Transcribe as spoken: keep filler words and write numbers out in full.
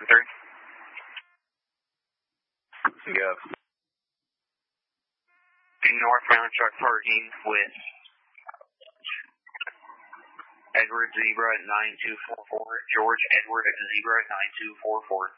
three. Go. Northbound truck parking with Edward Zebra at nine two four four. George Edward at Zebra at nine two four four.